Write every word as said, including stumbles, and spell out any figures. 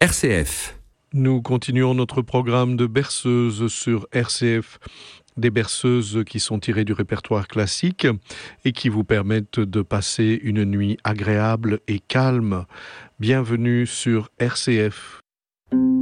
R C F. Nous continuons notre programme de berceuses sur R C F. Des berceuses qui sont tirées du répertoire classique et qui vous permettent de passer une nuit agréable et calme. Bienvenue sur R C F.